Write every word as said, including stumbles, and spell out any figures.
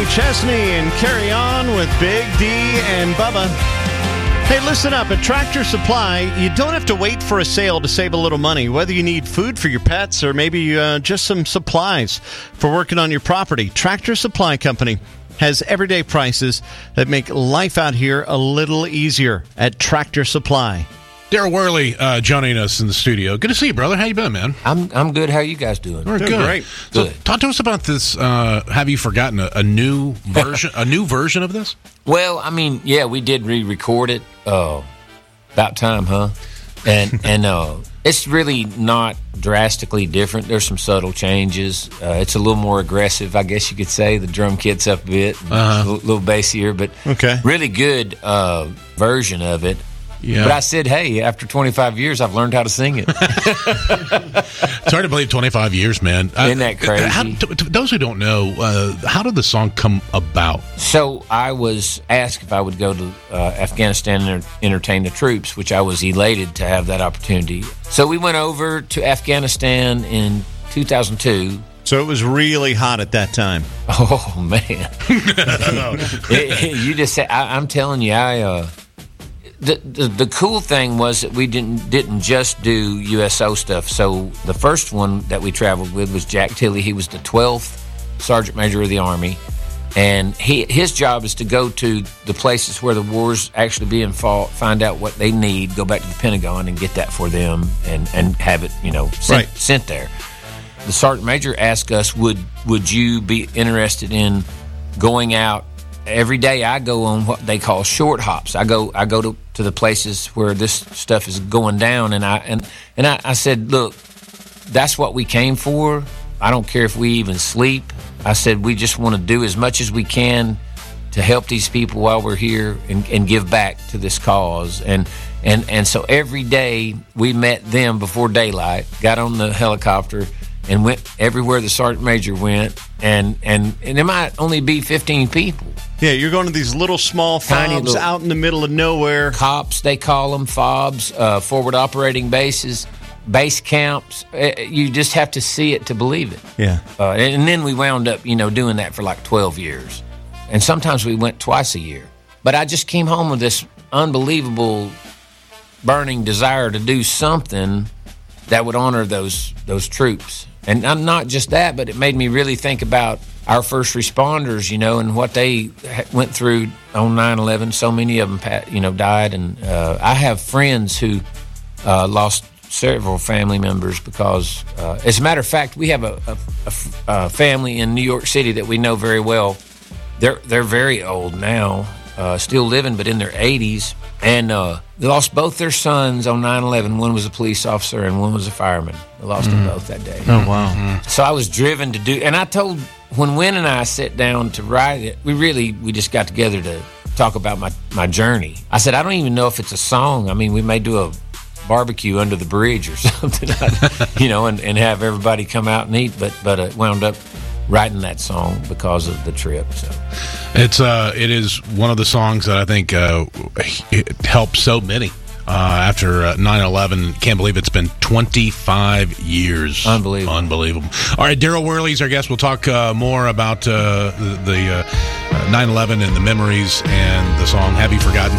Chesney and Carry On with Big D and Bubba. Hey, listen up. At Tractor Supply, you don't have to wait for a sale to save a little money, whether you need food for your pets or maybe uh, just some supplies for working on your property. Tractor Supply Company has everyday prices that make life out here a little easier at Tractor Supply. Daryl Worley uh, joining us in the studio. Good to see you, brother. How you been, man? I'm I'm good. How are you guys doing? We're Doing good. great. So, Good. talk to us about this. Uh, have you forgotten a, a new version? a new version of this? Well, I mean, yeah, we did re-record it. Uh, about time, huh? And and uh, it's really not drastically different. There's some subtle changes. Uh, it's a little more aggressive, I guess you could say. The drum kit's up a bit, Uh-huh. a little, little bassier, but Okay. really good uh, version of it. Yeah. But I said, hey, after twenty-five years, I've learned how to sing it. It's hard to believe twenty-five years, man. Isn't that crazy? How, to, to those who don't know, uh, how did the song come about? So I was asked if I would go to uh, Afghanistan and enter- entertain the troops, which I was elated to have that opportunity. So we went over to Afghanistan in two thousand two. So it was really hot at that time. Oh, man. It- it- you just said, I, I'm telling you, I... Uh, The, the the cool thing was that we didn't didn't just do U S O stuff. So the first one that we traveled with was Jack Tilley. He was the twelfth Sergeant Major of the Army, and he his job is to go to the places where the war's actually being fought, find out what they need, go back to the Pentagon and get that for them, and, and have it you know sent, Right. sent there. The Sergeant Major asked us, would would you be interested in going out? Every day I go on what they call short hops. I go I go to, to the places where this stuff is going down, and I and, and I, I said, look, that's what we came for. I don't care if we even sleep. I said we just want to do as much as we can to help these people while we're here and, and give back to this cause. And and and so every day we met them before daylight, got on the helicopter, and went everywhere the Sergeant Major went, and and and there might only be fifteen people. Yeah, you're going to these little small Tiny fobs little- out in the middle of nowhere. Cops, they call them, fobs, uh, forward operating bases, base camps. Uh, you just have to see it to believe it. Yeah. Uh, and, and then we wound up, you know, doing that for like twelve years. And sometimes we went twice a year. But I just came home with this unbelievable burning desire to do something that would honor those those troops. And I'm not just that, but it made me really think about our first responders, you know, and what they ha- went through on nine eleven. So many of them, pa- you know, died. And uh, I have friends who uh, lost several family members because, uh, as a matter of fact, we have a, a, a f- a family in New York City that we know very well. They're they're very old now, uh, still living, but in their eighties. And uh, they lost both their sons on nine eleven. One was a police officer and one was a fireman. They lost them both that day. Oh, wow. So I was driven to do, and I told, when Wynn and I sat down to write it, we really, we just got together to talk about my, my journey. I said, I don't even know if it's a song. I mean, we may do a barbecue under the bridge or something, you know, and, and have everybody come out and eat, but, but it wound up writing that song because of the trip. So It's uh, it is one of the songs that I think uh, it helped so many uh, after uh, nine eleven. Can't believe it's been twenty-five years. Unbelievable. Unbelievable. All right, Daryl Worley's our guest. We'll talk uh, more about uh, the, the uh, nine eleven and the memories and the song Have You Forgotten.